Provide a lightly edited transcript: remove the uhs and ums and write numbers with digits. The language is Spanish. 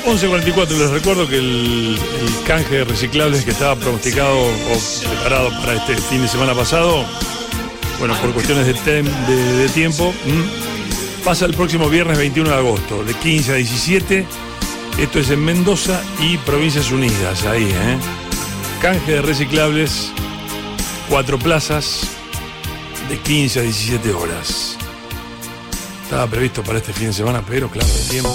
11:44, les recuerdo que el canje de reciclables que estaba pronosticado o preparado para este fin de semana pasado, bueno, por cuestiones de tiempo, pasa el próximo viernes 21 de agosto, de 15 a 17. Esto es en Mendoza y Provincias Unidas, ahí, Canje de reciclables, 4 plazas, de 15 a 17 horas. Estaba previsto para este fin de semana, pero claro, el tiempo.